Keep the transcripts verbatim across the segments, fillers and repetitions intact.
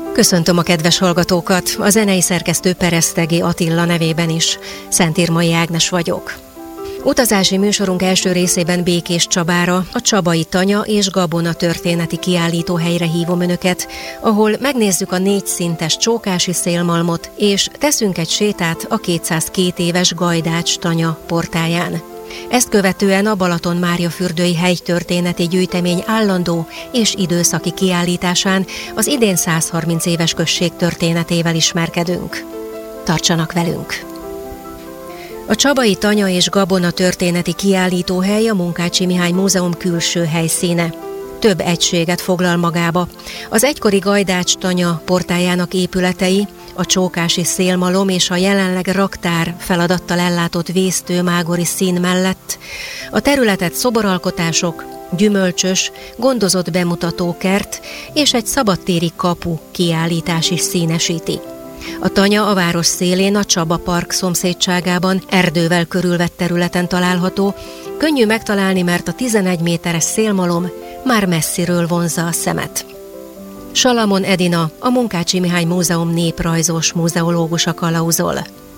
Köszöntöm a kedves hallgatókat, a zenei szerkesztő Peresztegi Attila nevében is. Szentírmai Ágnes vagyok. Utazási műsorunk első részében Békés Csabára, a csabai tanya és gabona történeti kiállítóhelyre hívom önöket, ahol megnézzük a négy szintes csókási szélmalmot, és teszünk egy sétát a kétszázkettő éves Gajdács tanya portáján. Ezt követően a Balaton-Máriafürdői helytörténeti gyűjtemény állandó és időszaki kiállításán az idén százharminc éves község történetével ismerkedünk. Tartsanak velünk! A csabai tanya és gabona történeti kiállítóhely a Munkácsy Mihály Múzeum külső helyszíne. Több egységet foglal magába. Az egykori Gajdács tanya portájának épületei, a csókási szélmalom és a jelenleg raktár feladattal ellátott vésztőmágori szín mellett a területet szoboralkotások, gyümölcsös, gondozott bemutatókert és egy szabadtéri kapu kiállítás is színesíti. A tanya a város szélén a Csaba Park szomszédságában erdővel körülvett területen található, könnyű megtalálni, mert a tizenegy méteres szélmalom már messziről vonzza a szemet. Salamon Edina, a Munkácsy Mihály Múzeum néprajzos múzeológusa kalauzol.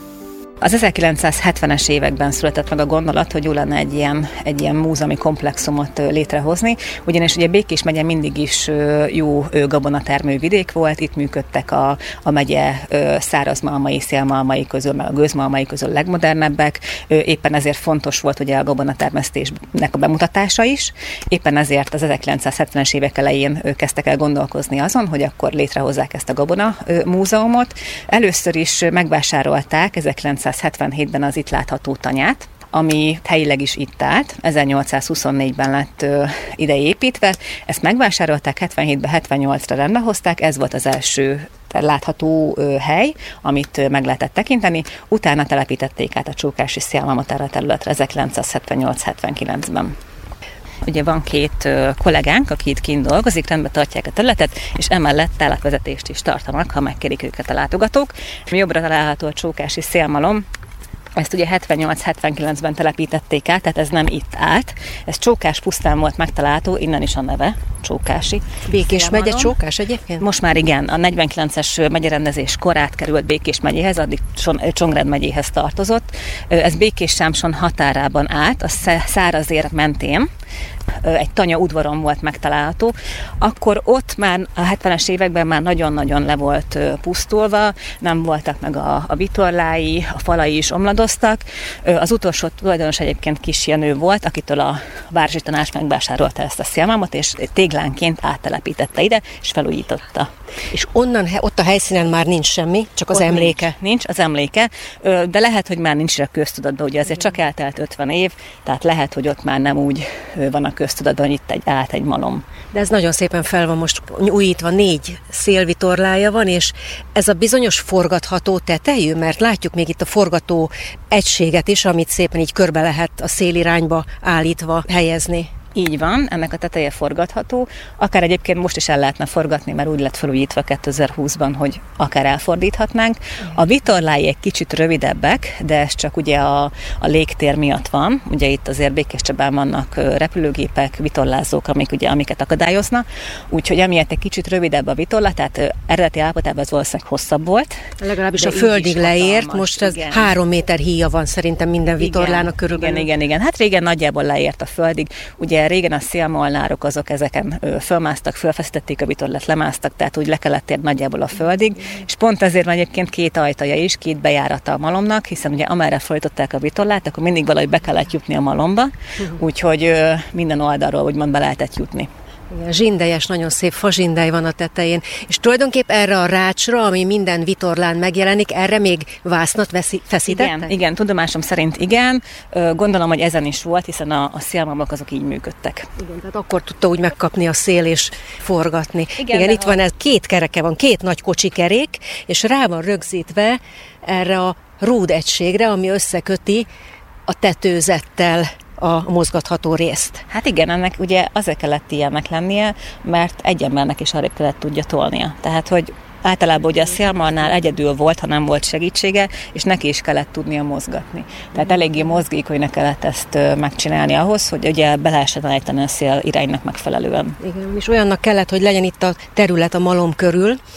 Az ezerkilencszázhetvenes években született meg a gondolat, hogy jó lenne egy ilyen, egy ilyen múzeumi komplexumot létrehozni, ugyanis ugye Békés megye mindig is jó gabonatermő vidék volt, itt működtek a, a megye szárazmalmai, szélmalmai közül, meg a gőzmalmai közül a legmodernebbek, éppen ezért fontos volt ugye a gabonatermesztésnek a bemutatása is, éppen ezért az ezerkilencszázhetvenes évek elején kezdtek el gondolkozni azon, hogy akkor létrehozzák ezt a gabona múzeumot. Először is megvásárolták ezerkilencszázhetvenhétben az itt látható tanyát, ami helyileg is itt állt, ezernyolcszázhuszonnégyben lett ö, ide építve. Ezt megvásárolták, hetvenhétben, hetvennyolcra rendbe hozták, ez volt az első látható ö, hely, amit ö, meg lehetett tekinteni. Utána telepítették át a csókási szélmalmot erre a területre ezerkilencszázhetvennyolc-hetvenkilencben. Ugye van két ö, kollégánk, aki itt kint dolgozik, rendbe tartják a területet, és emellett tálatvezetést is tartanak, ha megkérik őket a látogatók. Jobbra található a csókási szélmalom. Ezt ugye hetvennyolc-hetvenkilencben telepítették át, tehát ez nem itt állt. Ez Csókás pusztán volt megtalálható, innen is a neve, Csókási. Békés megye Csókás egyébként? Most már igen, a negyvenkilences megyerendezés korát került Békés megyéhez, addig Csongrád megyéhez tartozott. Ez Békés-Sámson határában állt, a szárazér mentén, egy tanya udvaron volt megtalálható, akkor ott már a hetvenes években már nagyon-nagyon le volt pusztulva, nem voltak meg a, a vitorlái, a falai is omladoztak. Az utolsó tulajdonos egyébként Kis Jenő volt, akitől a városi tanács megvásárolta ezt a szélmalmot, és téglánként áttelepítette ide, és felújította. És onnan, ott a helyszínen már nincs semmi, csak az ott emléke. Nincs, nincs az emléke, de lehet, hogy már nincs a köztudatban, ugye azért csak eltelt ötven év, tehát lehet, hogy ott már nem úgy van a köztudatban, hogy itt egy, át egy malom. De ez nagyon szépen fel van most újítva, négy szélvitorlája van, és ez a bizonyos forgatható tetejű, mert látjuk még itt a forgató egységet is, amit szépen így körbe lehet a szélirányba állítva helyezni. Így van, ennek a teteje forgatható, akár egyébként most is el lehetne forgatni, mert úgy lett felújítva kétezer-húszban, hogy akár elfordíthatnánk. A vitorlái egy kicsit rövidebbek, de ez csak ugye a, a légtér miatt van. Ugye itt azért Békéscsabán vannak repülőgépek, vitorlázók, amik, ugye, amiket akadályozna, úgyhogy emiatt egy kicsit rövidebb a vitorla, tehát eredeti állapotában ez valószínűleg hosszabb volt. Legalábbis a földig leért, hatalmas. Most ez igen. Három méter híja van szerintem minden vitorlának körülbelül. Igen, igen, igen. Hát régen nagyjából leért a földig. Ugye régen a szélmolnárok azok ezeken ö, fölmásztak, fölfeszítették a vitorlát, lemásztak, tehát úgy le kellett érni nagyjából a földig, és pont ezért van egyébként két ajtaja is, két bejárata a malomnak, hiszen ugye amerre fordították a vitorlát, akkor mindig valahogy be kellett jutni a malomba, úgyhogy ö, minden oldalról úgymond be lehetett jutni. Igen, zsindejes, nagyon szép fazsindely van a tetején, és tulajdonképp erre a rácsra, ami minden vitorlán megjelenik, erre még vásznat feszítettek? Igen, igen, tudomásom szerint igen. Gondolom, hogy ezen is volt, hiszen a, a szélmalmok azok így működtek. Igen, tehát akkor tudta úgy megkapni a szél és forgatni. Igen, igen itt a... van ez, két kereke van, két nagy kocsikerék, és rá van rögzítve erre a rúd egységre, ami összeköti a tetőzettel a mozgatható részt. Hát igen, ennek ugye azért kellett ilyennek lennie, mert egy embernek is arrébb kellett tudja tolnia. Tehát, hogy általában ugye a szélmalmnál egyedül volt, ha nem volt segítsége, és neki is kellett tudnia mozgatni. Tehát eléggé mozgékonynak kellett ezt megcsinálni ahhoz, hogy ugye be lehessen állítani a szél iránynak megfelelően. Igen, és olyannak kellett, hogy legyen itt a terület a malom körül,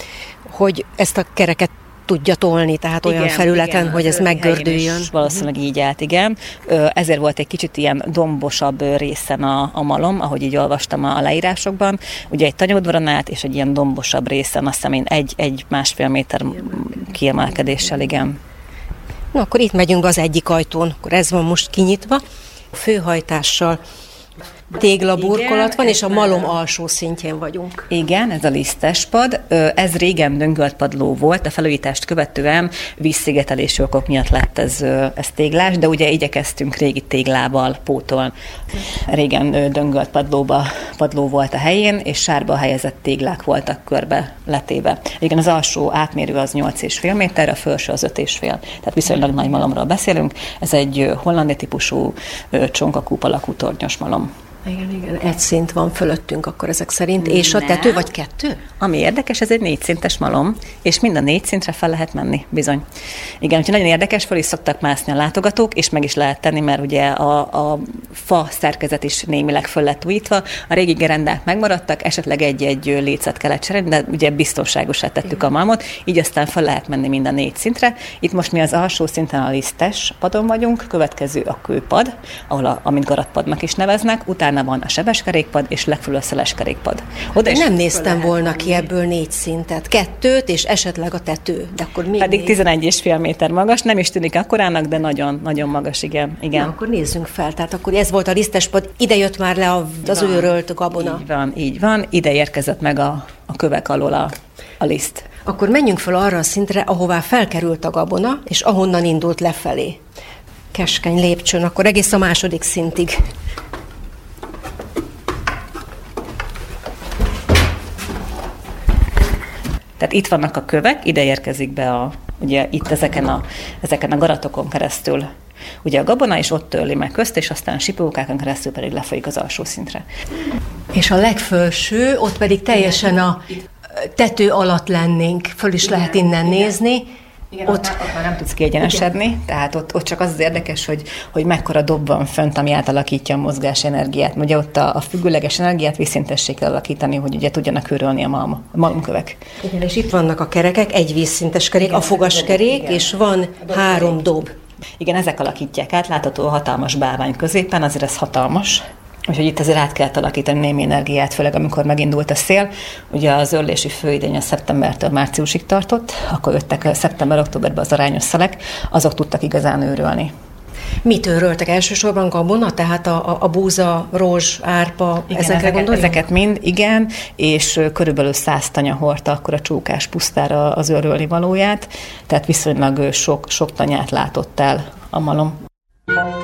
hogy ezt a kereket tudja tolni, tehát igen, olyan felületen, igen, hogy ez meggördüljön. Valószínűleg így állt, igen. Ezért volt egy kicsit ilyen dombosabb részen a, a malom, ahogy így olvastam a leírásokban. Ugye egy tanyaudvaron át, és egy ilyen dombosabb részen, azt hiszem én egy, egy másfél méter kiemelkedéssel, igen. Na, akkor itt megyünk be az egyik ajtón, akkor ez van most kinyitva, főhajtással. Téglaburkolat van, és a malom alsó szintjén vagyunk. Igen, ez a lisztes pad. Ez régen döngölt padló volt, a felújítást követően vízszigetelési okok miatt lett ez, ez téglás, de ugye igyekeztünk régi téglával pótolni. Régen döngölt padlóba, padló volt a helyén, és sárba helyezett téglák voltak körbe letéve. Igen, az alsó átmérő az nyolc és fél méter, a felső az öt és fél. Tehát viszonylag nagy malomról beszélünk. Ez egy hollandi típusú csonkakúp alakú tornyos malom. Igen, igen, egy szint van fölöttünk akkor ezek szerint, és a tető vagy kettő? Ami érdekes, ez egy négy szintes malom, és mind a négy szintre fel lehet menni, bizony. Igen, úgyhogy nagyon érdekes, fel is szoktak mászni a látogatók, és meg is lehet tenni, mert ugye a, a fa szerkezet is némileg föl lett újítva, a régi gerendák megmaradtak, esetleg egy-egy lécet kellett cserélni, de ugye biztonságosá tettük a malmot, így aztán fel lehet menni mind a négy szintre. Itt most mi az alsó szinten a lisztes padon vagyunk, következő a kőpad, ahol a, amit garatpadnak is neveznek, utána van a sebeskerékpad, és legfelül a szeleskerékpad. Oda nem néztem volna ki ebből négy szintet. Kettőt, és esetleg a tető. De akkor még Pedig tizenegy és fél méter magas, nem is tűnik akkorának, de nagyon, nagyon magas, igen. igen. Na, akkor nézzünk fel. Tehát akkor ez volt a lisztespad, ide jött már le az van, őrölt gabona. Így van, így van. Ide érkezett meg a, a kövek alól a, a liszt. Akkor menjünk fel arra a szintre, ahová felkerült a gabona, és ahonnan indult lefelé. Keskeny lépcsőn, akkor egész a második szintig. Tehát itt vannak a kövek, ide érkezik be a, ugye itt ezeken a, ezeken a garatokon keresztül ugye a gabona, és ott törli meg közt, és aztán a sipókákon keresztül pedig lefolyik az alsó szintre. És a legfelső, ott pedig teljesen a tető alatt lennénk, föl is igen, lehet innen igen. nézni. Igen, ott, ott már nem tudsz kiegyenesedni, igen. Tehát ott, ott csak az az érdekes, hogy, hogy mekkora dob van fönt, ami átalakítja a mozgás energiát. Ugye ott a, a függőleges energiát vízszintessé kell alakítani, hogy ugye tudjanak őrölni a, malm, a malomkövek. Igen, és itt vannak a kerekek, egy vízszintes kerék, igen, a fogaskerék, igen. és van három dob. Igen, ezek alakítják át, látható a hatalmas bálvány középen, azért ez hatalmas. Úgyhogy itt azért át kellett alakítani némi energiát, főleg amikor megindult a szél. Ugye az őrlési főidény a szeptembertől márciusig tartott, akkor jöttek szeptember-októberben az arányos szelek, azok tudtak igazán őrölni. Mit őröltek? Elsősorban gabona, tehát a, a, a búza, rózs, árpa, igen, ezekre ezeket, gondoljunk? Ezeket mind, igen, és körülbelül száz tanya hordta akkor a csókás pusztára az őrölni valóját, tehát viszonylag sok, sok tanyát látott el a malom.